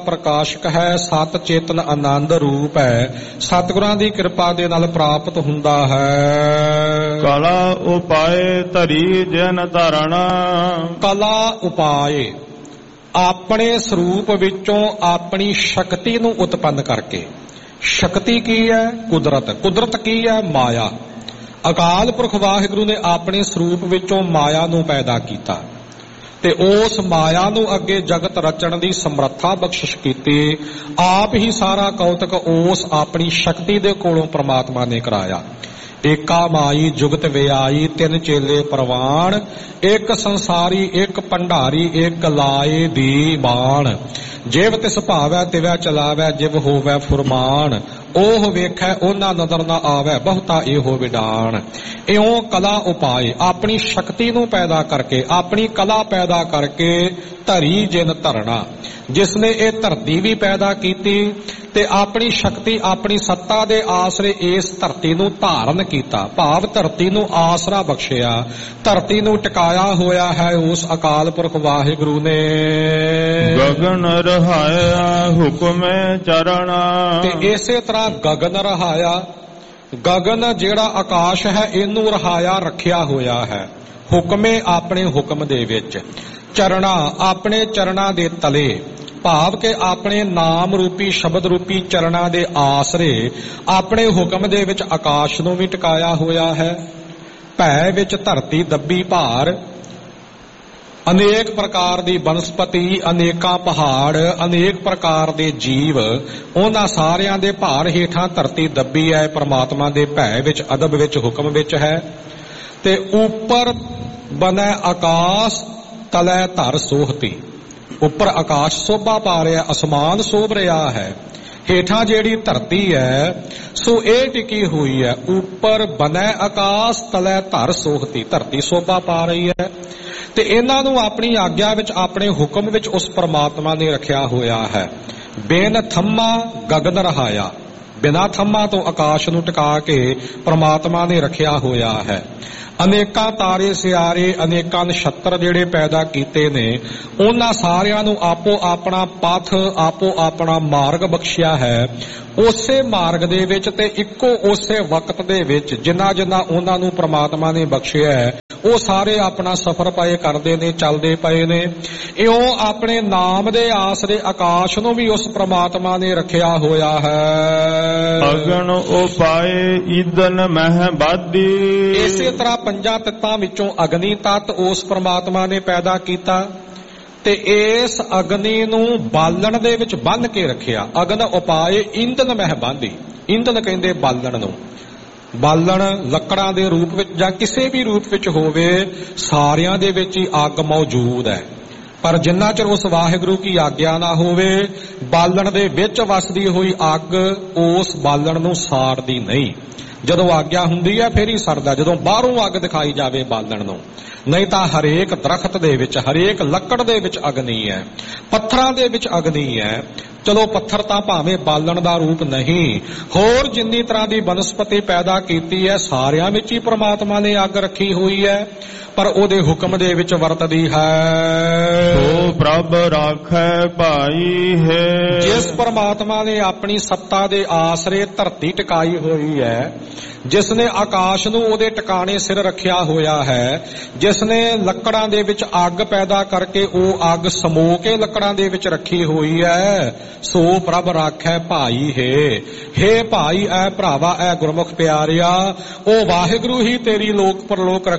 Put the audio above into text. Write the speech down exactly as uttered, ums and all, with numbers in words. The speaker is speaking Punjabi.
ਪ੍ਰਕਾਸ਼ਕ ਹੈ, ਸਤ ਚੇਤਨ ਆਨੰਦ ਰੂਪ ਹੈ, ਸਤਿਗੁਰਾਂ ਦੀ ਕਿਰਪਾ ਦੇ ਨਾਲ ਪ੍ਰਾਪਤ ਹੁੰਦਾ ਹੈ। ਕਲਾ ਉਪਾਏ ਧਰੀ ਜਨ ਧਰਣਾ। ਕਲਾ ਉਪਾਏ ਆਪਣੇ ਸਰੂਪ ਵਿੱਚੋਂ ਆਪਣੀ ਸ਼ਕਤੀ ਨੂੰ ਉਤਪੰਨ ਕਰਕੇ। ਸ਼ਕਤੀ ਕੀ ਹੈ? ਕੁਦਰਤ। ਕੁਦਰਤ ਕੀ ਹੈ? ਮਾਇਆ। ਅਕਾਲ ਪੁਰਖ ਵਾਹਿਗੁਰੂ ਨੇ ਆਪਣੇ ਸਰੂਪ ਵਿੱਚੋਂ ਮਾਇਆ ਨੂੰ ਪੈਦਾ ਕੀਤਾ ਤੇ ਉਸ ਮਾਇਆ ਨੂੰ ਅੱਗੇ ਜਗਤ ਰਚਣ ਦੀ ਸਮਰੱਥਾ ਬਖਸ਼ਿਸ਼ ਕੀਤੀ। ਆਪ ਹੀ ਸਾਰਾ ਕੌਤਕ ਉਸ ਆਪਣੀ ਸ਼ਕਤੀ ਦੇ ਕੋਲੋਂ ਪ੍ਰਮਾਤਮਾ ਨੇ ਕਰਾਇਆ। ਏਕਾ ਮਾਈ ਜੁਗਤ ਵਿਆਈ ਤਿੰਨ ਚੇਲੇ ਪ੍ਰਵਾਨ, ਇੱਕ ਸੰਸਾਰੀ ਇੱਕ ਭੰਡਾਰੀ ਇੱਕ ਲਾਏ ਦੀ ਬਾਣ। ਜਿਵ ਤਿਸ ਭਾਵੈ ਤਿਵੈ ਚਲਾਵੈ, ਜਿਵ ਹੋਵੈ ਫੁਰਮਾਨ। ਉਹ ਵੇਖੈ ਉਹਨਾਂ ਨਦਰ ਨਾ ਆਵੈ, ਬਹੁਤਾ ਇਹੋ ਵਿਡਾਣ। ਇਉਂ ਕਲਾ ਉਪਾਏ ਆਪਣੀ ਸ਼ਕਤੀ ਨੂੰ ਪੈਦਾ ਕਰਕੇ, ਆਪਣੀ ਕਲਾ ਪੈਦਾ ਕਰਕੇ ਧਰੀ ਜਿਨ ਧਰਣਾ, ਜਿਸਨੇ ਇਹ ਧਰਤੀ ਵੀ ਪੈਦਾ ਕੀਤੀ ਤੇ ਆਪਣੀ ਸ਼ਕਤੀ ਆਪਣੀ ਸੱਤਾ ਦੇ ਆਸਰੇ ਇਸ ਧਰਤੀ ਨੂੰ ਧਾਰਨ ਕੀਤਾ। ਭਾਵ ਧਰਤੀ ਨੂੰ ਆਸਰਾ ਬਖਸ਼ਿਆ, ਧਰਤੀ ਨੂੰ ਟਿਕਾਇਆ ਹੋਇਆ ਹੈ ਉਸ ਅਕਾਲ ਪੁਰਖ ਵਾਹਿਗੁਰੂ ਨੇ। ਗਗਨ ਰਹਾਇਆ ਹੁਕਮੇ ਚਰਣਾ। ਤੇ ਇਸੇ ਤਰ੍ਹਾਂ ਗਗਨ ਰਹਾਇਆ, ਗਗਨ ਜਿਹੜਾ ਆਕਾਸ਼ ਹੈ ਇਹਨੂੰ ਰਹਾਇਆ ਰੱਖਿਆ ਹੋਇਆ ਹੈ ਹੁਕਮੇ ਆਪਣੇ ਹੁਕਮ ਦੇ ਵਿੱਚ। ਚਰਣਾ ਆਪਣੇ ਚਰਣਾ ਦੇ ਤਲੇ, ਭਾਵ ਕਿ ਆਪਣੇ ਨਾਮ ਰੂਪੀ ਸ਼ਬਦ ਰੂਪੀ ਚਰਣਾ ਦੇ ਆਸਰੇ ਆਪਣੇ ਹੁਕਮ ਦੇ ਵਿੱਚ ਆਕਾਸ਼ ਨੂੰ ਵੀ ਟਿਕਾਇਆ ਹੋਇਆ ਹੈ। ਭੈ ਵਿੱਚ ਧਰਤੀ ਦੱਬੀ ਭਾਰ, ਅਨੇਕ ਪ੍ਰਕਾਰ ਦੀ ਬਨਸਪਤੀ, ਅਨੇਕਾਂ ਪਹਾੜ, ਅਨੇਕ ਪ੍ਰਕਾਰ ਦੇ ਜੀਵ, ਉਹਨਾਂ ਸਾਰਿਆਂ ਦੇ ਭਾਰ ਹੇਠਾਂ ਧਰਤੀ ਦੱਬੀ ਹੈ। ਪਰਮਾਤਮਾ ਦੇ ਭੈ ਵਿੱਚ, ਅਦਬ ਵਿੱਚ, ਹੁਕਮ ਵਿੱਚ ਹੈ। ਤੇ ਉੱਪਰ ਬਨੈ ਆਕਾਸ਼ ਤਲੈ ਧਰ ਸੋਹਤੀ। ਉੱਪਰ ਆਕਾਸ਼ ਸੋਭਾ ਪਾ ਰਿਹਾ, ਅਸਮਾਨ ਸੋਭ ਰਿਹਾ ਹੈ। ਹੇਠਾਂ ਜਿਹੜੀ ਧਰਤੀ ਹੈ ਸੋ ਇਹ ਟਿਕੀ ਹੋਈ ਹੈ। ਉੱਪਰ ਬਨੈ ਆਕਾਸ਼ ਤਲੈ ਧਰ ਸੋਹਤੀ, ਧਰਤੀ ਸੋਭਾ ਪਾ ਰਹੀ ਹੈ। ਤੇ ਇਹਨਾਂ ਨੂੰ ਆਪਣੀ ਆਗਿਆ ਵਿੱਚ, ਆਪਣੇ ਹੁਕਮ ਵਿੱਚ ਉਸ ਪਰਮਾਤਮਾ ਨੇ ਰੱਖਿਆ ਹੋਇਆ ਹੈ। ਬੇਨ ਥੰਮਾ ਗਗਨ ਰਹਾਇਆ, ਬਿਨਾਂ ਥੰਮਾ ਤੋਂ ਆਕਾਸ਼ ਨੂੰ ਟਿਕਾ ਕੇ ਪਰਮਾਤਮਾ ਨੇ ਰੱਖਿਆ ਹੋਇਆ ਹੈ। ਅਨੇਕਾਂ ਤਾਰੇ ਸਿਆਰੇ, ਅਨੇਕਾਂ ਨਛੱਤਰ ਜਿਹੜੇ ਪੈਦਾ ਕੀਤੇ ਨੇ, ਉਹਨਾਂ ਸਾਰਿਆਂ ਨੂੰ ਆਪੋ ਆਪਣਾ ਪਥ, ਆਪੋ ਆਪਣਾ ਮਾਰਗ ਬਖਸ਼ਿਆ ਹੈ। ਉਸੇ ਮਾਰਗ ਦੇ ਵਿੱਚ ਤੇ ਇੱਕੋ ਉਸੇ ਵਕਤ ਦੇ ਵਿੱਚ ਜਿੰਨਾ ਜਿੰਨਾ ਉਹਨਾਂ ਨੂੰ ਪ੍ਰਮਾਤਮਾ ਨੇ ਬਖਸ਼ਿਆ ਹੈ, ਉਹ ਸਾਰੇ ਆਪਣਾ ਸਫ਼ਰ ਪਏ ਕਰਦੇ ਨੇ, ਚੱਲਦੇ ਪਏ ਨੇ। ਇਉਂ ਆਪਣੇ ਨਾਮ ਦੇ ਆਸਰੇ ਆਕਾਸ਼ ਨੂੰ ਵੀ ਉਸ ਪ੍ਰਮਾਤਮਾ ਨੇ ਰੱਖਿਆ ਹੋਇਆ ਹੈ। ਅਗਨ ਉਪਾਏ ਈਦਨ ਮਹਿ ਬਾਦੀ। ਇਸੇ ਤਰ੍ਹਾਂ ਪੰਜਾਂ ਤੱਤਾਂ ਵਿੱਚੋਂ ਅਗਨੀ ਤੱਤ ਉਸ ਪ੍ਰਮਾਤਮਾ ਨੇ ਪੈਦਾ ਕੀਤਾ ਤੇ ਇਸ ਅਗਨੀ ਨੂੰ ਬਾਲਣ ਦੇ ਵਿੱਚ ਬੰਨ੍ਹ ਕੇ ਰੱਖਿਆ। ਅਗਨ ਉਪਾਏ ਈਂਧਨ ਮਹਿ ਬਾਂਧੀ। ਈਂਧਨ ਕਹਿੰਦੇ ਬਾਲਣ ਨੂੰ। ਬਾਲਣ ਲੱਕੜਾਂ ਦੇ ਰੂਪ ਵਿੱਚ ਜਾਂ ਕਿਸੇ ਵੀ ਰੂਪ ਵਿੱਚ ਹੋਵੇ, ਸਾਰਿਆਂ ਦੇ ਵਿੱਚ ਹੀ ਅੱਗ ਮੌਜੂਦ ਹੈ। ਪਰ ਜਿੰਨਾ ਚਿਰ ਉਸ ਵਾਹਿਗੁਰੂ ਕੀ ਆਗਿਆ ਨਾ ਹੋਵੇ, ਬਾਲਣ ਦੇ ਵਿੱਚ ਵਸਦੀ ਹੋਈ ਅੱਗ ਉਸ ਬਾਲਣ ਨੂੰ ਸਾੜਦੀ ਨਹੀਂ। ਜਦੋਂ ਆਗਿਆ ਹੁੰਦੀ ਹੈ ਫਿਰ ਹੀ ਸੜਦਾ, ਜਦੋਂ ਬਾਹਰੋਂ ਅੱਗ ਦਿਖਾਈ ਜਾਵੇ ਬਾਲਣ ਨੂੰ। ਨਹੀਂ ਤਾਂ ਹਰੇਕ ਦਰਖਤ ਦੇ ਵਿੱਚ, ਹਰੇਕ ਲੱਕੜ ਦੇ ਵਿੱਚ ਅਗਨੀ ਹੈ, ਪੱਥਰਾਂ ਦੇ ਵਿੱਚ ਅਗਨੀ ਹੈ। ਚਲੋ ਪੱਥਰ ਤਾਂ ਭਾਵੇਂ ਬਾਲਣ ਦਾ ਰੂਪ ਨਹੀਂ, ਹੋਰ ਜਿੰਨੀ ਤਰ੍ਹਾਂ ਦੀ ਬਨਸਪਤੀ ਪੈਦਾ ਕੀਤੀ ਹੈ ਸਾਰਿਆਂ ਵਿੱਚ ਹੀ ਪ੍ਰਮਾਤਮਾ ਨੇ ਅੱਗ ਰੱਖੀ ਹੋਈ ਹੈ, ਪਰ ਉਹਦੇ ਹੁਕਮ ਦੇ ਵਿੱਚ ਵਰਤਦੀ ਹੈ। ਸੋ ਪ੍ਰਭ ਰਾਖੈ ਭਾਈ ਹੈ। ਜਿਸ ਪ੍ਰਮਾਤਮਾ ਨੇ ਆਪਣੀ ਸੱਤਾ ਦੇ ਆਸਰੇ ਧਰਤੀ ਟਿਕਾਈ ਹੋਈ ਹੈ, ਜਿਸ ਨੇ ਆਕਾਸ਼ ਨੂੰ ਉਹਦੇ ਟਿਕਾਣੇ ਸਿਰ ਰੱਖਿਆ ਹੋਇਆ ਹੈ, ਜਿਸ ਨੇ ਲੱਕੜਾਂ ਦੇ ਵਿੱਚ ਅੱਗ ਪੈਦਾ ਕਰਕੇ ਉਹ ਅੱਗ ਸਮੋ ਕੇ ਲੱਕੜਾਂ ਦੇ ਵਿੱਚ ਰੱਖੀ ਹੋਈ ਹੈ, ਸੋ ਪ੍ਰਭ ਰਾਖੈ ਭਾਈ ਹੈ। ਹੇ ਭਾਈ, ਐ ਭਰਾਵਾ, ਐ ਗੁਰਮੁਖ ਪਿਆਰਿਆ, ਉਹ ਵਾਹਿਗੁਰੂ ਹੀ ਤੇਰੀ ਲੋਕ ਪਰਲੋਕ